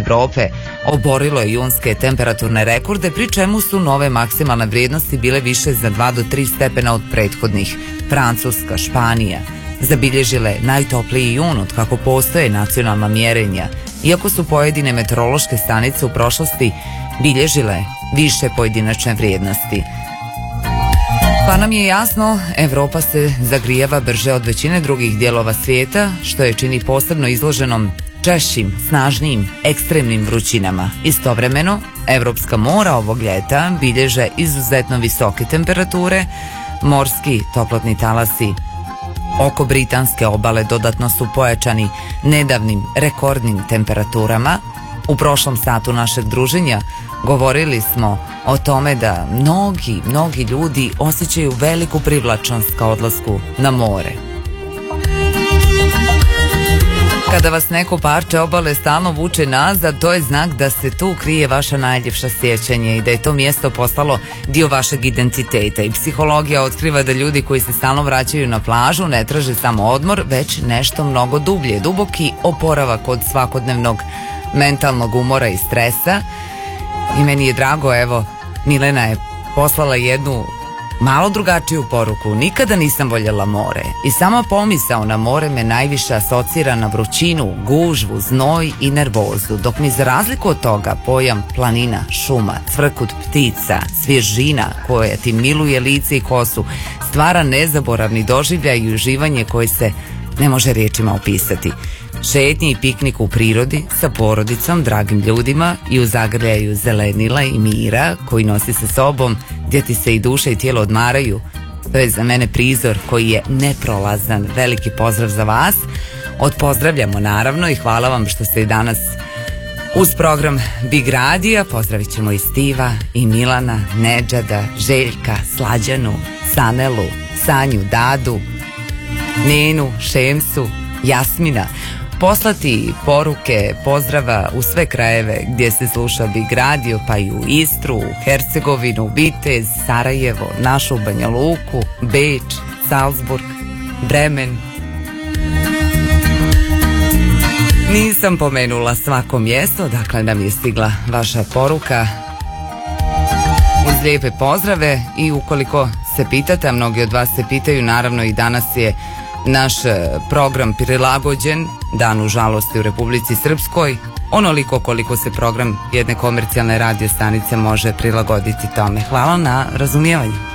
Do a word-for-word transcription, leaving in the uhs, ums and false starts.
Evrope oborilo je junske temperaturne rekorde, pri čemu su nove maksimalne vrijednosti bile više za dva do tri stepena od prethodnih. Francuska, Španija zabilježile najtopliji jun od kako postoje nacionalna mjerenja, iako su pojedine meteorološke stanice u prošlosti bilježile više pojedinačne vrijednosti. Pa nam je jasno, Evropa se zagrijava brže od većine drugih dijelova svijeta, što je čini posebno izloženom češćim, snažnijim, ekstremnim vrućinama. Istovremeno, evropska mora ovog ljeta bilježe izuzetno visoke temperature, morski toplotni talasi oko britanske obale dodatno su pojačani nedavnim rekordnim temperaturama. U prošlom satu našeg druženja govorili smo o tome da mnogi, mnogi ljudi osjećaju veliku privlačnost ka odlasku na more. Kada vas neko parče obale stalno vuče nazad, to je znak da se tu krije vaša najljepša sjećanja i da je to mjesto postalo dio vašeg identiteta. I psihologija otkriva da ljudi koji se stalno vraćaju na plažu ne traže samo odmor, već nešto mnogo dublje, duboki oporavak od svakodnevnog mentalnog umora i stresa. I meni je drago, evo, Milena je poslala jednu malo drugačiju poruku. Nikada nisam voljela more i sama pomisao na more me najviše asocira na vrućinu, gužvu, znoj i nervozu, dok mi za razliku od toga pojam planina, šuma, cvrkut ptica, svježina koja ti miluje lice i kosu stvara nezaboravni doživljaj i uživanje koje se ne može riječima opisati. Šetnje i piknik u prirodi sa porodicom, dragim ljudima i u zagrljaju zelenila i mira koji nosi sa sobom, gdje ti se i duša i tijelo odmaraju. To je za mene prizor koji je neprolazan. Veliki pozdrav za vas. Odpozdravljamo naravno i hvala vam što ste i danas uz program Big Radija. Pozdravit ćemo i Stiva, i Milana, Nedžada, Željka, Slađanu, Sanelu, Sanju, Dadu, Nenu, Šemsu, Jasmina. Poslati poruke pozdrava u sve krajeve gdje se sluša Big Radio, pa i u Istru, Hercegovinu, Vitez, Sarajevo, našu Banja Luku, Beč, Salzburg, Bremen. Nisam pomenula svako mjesto, dakle nam je stigla vaša poruka uz lijepe pozdrave i ukoliko se pitate, a mnogi od vas se pitaju, naravno i danas je naš program prilagođen Danu žalosti u Republici Srpskoj, onoliko koliko se program jedne komercijalne radio stanice može prilagoditi tome. Hvala na razumijevanju.